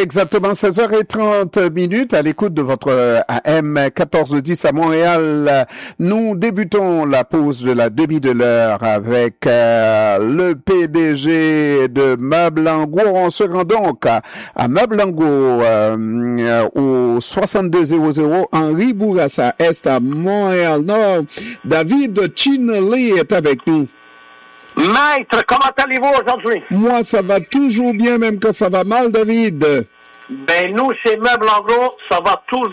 Exactement 16h30 à l'écoute de votre AM 1410 à Montréal. Nous débutons la pause de la demi de l'heure avec le PDG de Meubles Angot. On se rend donc à Meubles Angot au 6200 Henri Bourassa Est à Montréal-Nord. David Chinley est avec nous. Maître, comment allez-vous aujourd'hui? Moi, ça va toujours bien, même quand ça va mal, David. Ben, nous, chez Meubles Angot, ça va toujours